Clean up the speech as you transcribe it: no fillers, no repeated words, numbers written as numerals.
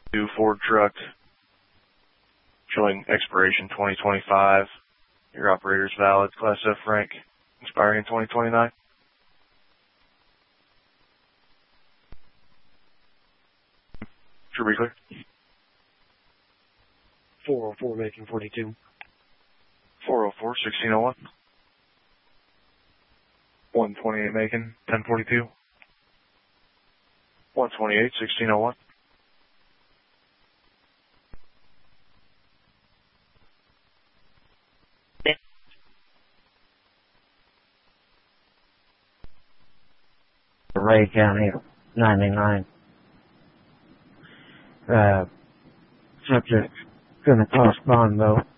New Ford truck showing expiration 2025. Your operator's valid. Class F rank expiring in 2029. Should be clear. 404 making 42. 404, 1601. 128 making 1042. 128, 1601. Ray County, 99. Subject gonna correspond though.